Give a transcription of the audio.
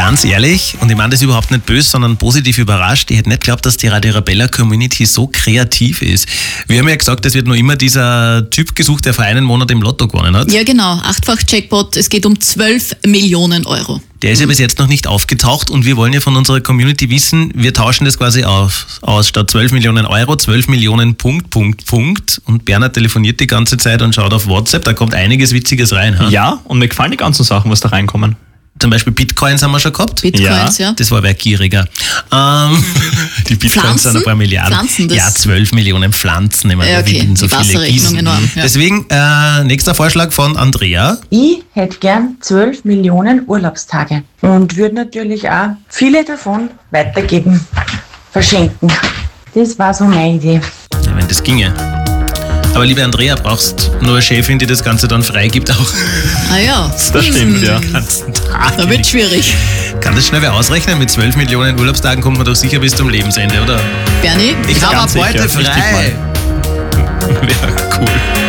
Ganz ehrlich, und ich meine das überhaupt nicht böse, sondern positiv überrascht. Ich hätte nicht geglaubt, dass die Radio Arabella Community so kreativ ist. Wir haben ja gesagt, es wird noch immer dieser Typ gesucht, der vor einem Monat im Lotto gewonnen hat. Ja genau, 8-fach Jackpot, es geht um 12 Millionen Euro. Der ist ja bis jetzt noch nicht aufgetaucht und wir wollen ja von unserer Community wissen, wir tauschen das quasi aus. Statt 12 Millionen Euro, 12 Millionen Punkt. Und Bernhard telefoniert die ganze Zeit und schaut auf WhatsApp, da kommt einiges Witziges rein. Ha? Ja, und mir gefallen die ganzen Sachen, was da reinkommen. Zum Beispiel Bitcoins haben wir schon gehabt. Bitcoins, ja. Das war wer gieriger. Die Bitcoins sind ein paar Milliarden. Pflanzen, das 12 Millionen Pflanzen. Ich meine, ja, okay. so Die viele Wasserrechnung gießen. enorm. Ja. Deswegen, nächster Vorschlag von Andrea. Ich hätte gern 12 Millionen Urlaubstage und würde natürlich auch viele davon weitergeben, verschenken. Das war so meine Idee. Ja, wenn das ginge. Aber liebe Andrea, brauchst nur eine Chefin, die das Ganze dann freigibt auch. Ah ja. Das stimmt, ja. Den ganzen Tag. Da wird schwierig. Kann das schnell wer ausrechnen? Mit 12 Millionen Urlaubstagen kommt man doch sicher bis zum Lebensende, oder? Bernie? Ich habe ganz ab heute sicher. Ich tipp frei. mal. Wäre cool.